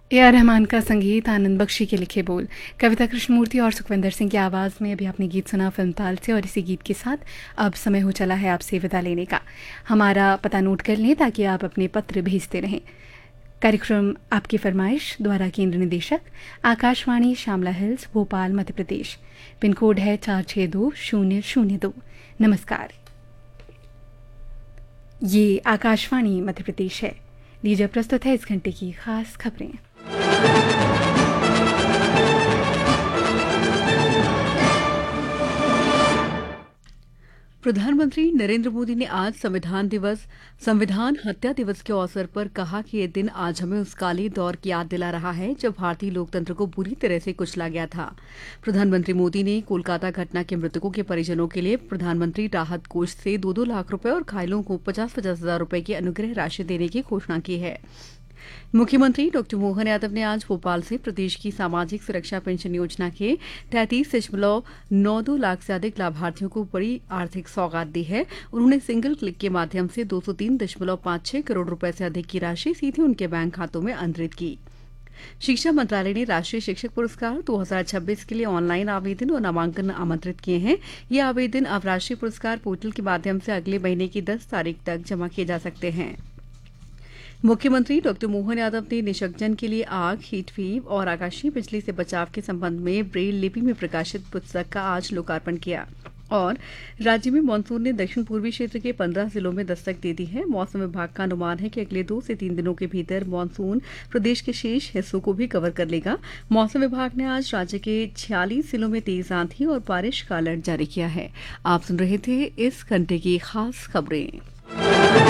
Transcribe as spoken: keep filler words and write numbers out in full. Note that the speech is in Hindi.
ए आर रहमान का संगीत, आनंद बख्शी के लिखे बोल, कविता कृष्णमूर्ति और सुखविंदर सिंह की आवाज़ में अभी आपने गीत सुना फिल्म ताल से। और इसी गीत के साथ अब समय हो चला है आपसे विदा लेने का। हमारा पता नोट कर लें ताकि आप अपने पत्र भेजते रहें। कार्यक्रम आपकी फरमाइश द्वारा केंद्र निदेशक Akashvani Shyamala hills Bhopal Madhya Pradesh. Pin code है चार छः दो शून्य शून्य दो। नमस्कार, ये आकाशवाणी मध्य प्रदेश है। लीजिए प्रस्तुत है इस घंटे की खास खबरें। प्रधानमंत्री नरेंद्र मोदी ने आज संविधान दिवस संविधान हत्या दिवस के अवसर पर कहा कि ये दिन आज हमें उस काले दौर की याद दिला रहा है जब भारतीय लोकतंत्र को बुरी तरह से कुचला गया था। प्रधानमंत्री मोदी ने कोलकाता घटना के मृतकों के परिजनों के लिए प्रधानमंत्री राहत कोष से दो दो लाख रुपए और घायलों को पचास पचास हजार रुपए की अनुग्रह राशि देने की घोषणा की है। मुख्यमंत्री डॉक्टर मोहन यादव ने आज भोपाल से प्रदेश की सामाजिक सुरक्षा पेंशन योजना के तैंतीस दशमलव नौ दो लाख से अधिक लाभार्थियों को बड़ी आर्थिक सौगात दी है। उन्होंने सिंगल क्लिक के माध्यम से दो सौ तीन दशमलव पांच छह करोड़ रुपए से अधिक की राशि सीधे उनके बैंक खातों में अंतरित की। शिक्षा मंत्रालय ने राष्ट्रीय शिक्षक पुरस्कार दो हज़ार छब्बीस के लिए ऑनलाइन आवेदन और नामांकन आमंत्रित किए हैं। ये आवेदन अब राष्ट्रीय पुरस्कार पोर्टल के माध्यम से अगले महीने की दस तारीख तक जमा किए जा सकते हैं। मुख्यमंत्री डॉक्टर मोहन यादव ने निशक्तजन के लिए आग, हीट वेव और आकाशीय बिजली से बचाव के संबंध में ब्रेल लिपि में प्रकाशित पुस्तक का आज लोकार्पण किया। और राज्य में मानसून ने दक्षिण पूर्वी क्षेत्र के पंद्रह जिलों में दस्तक दे दी है। मौसम विभाग का अनुमान है कि अगले दो से तीन दिनों के भीतर मानसून प्रदेश के शेष हिस्सों को भी कवर कर लेगा। मौसम विभाग ने आज राज्य के छियालीस जिलों में तेज आंधी और बारिश का अलर्ट जारी किया है। आप सुन रहे थे इस घंटे की खास खबरें।